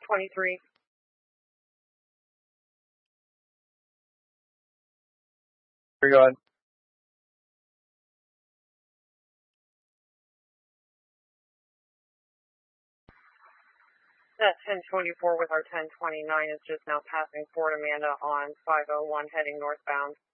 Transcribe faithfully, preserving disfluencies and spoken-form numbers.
twenty-three. Where are you going? That ten twenty-four with our ten twenty-nine is just now passing Fort Amanda on five oh one heading northbound.